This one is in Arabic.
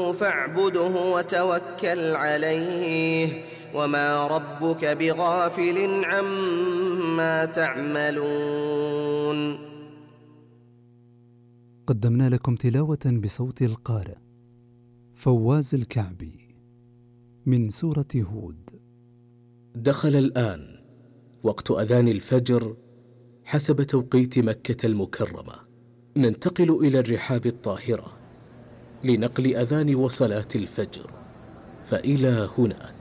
فاعبده وتوكل عليه وما ربك بغافل عما تعملون. قدمنا لكم تلاوة بصوت القارئ فواز الكعبي من سورة هود. دخل الآن وقت أذان الفجر حسب توقيت مكة المكرمة. ننتقل إلى الرحاب الطاهرة لنقل أذان وصلاة الفجر، فإلى هناك.